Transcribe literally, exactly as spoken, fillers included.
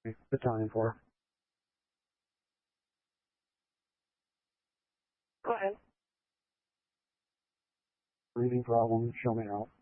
Battalion four. Go ahead. Breathing problem, show me out.